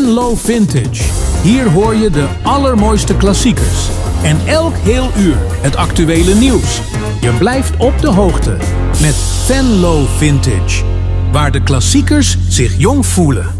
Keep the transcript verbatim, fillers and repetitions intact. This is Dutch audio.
Venlo Vintage. Hier hoor je de allermooiste klassiekers. En elk heel uur het actuele nieuws. Je blijft op de hoogte met Venlo Vintage. Waar de klassiekers zich jong voelen.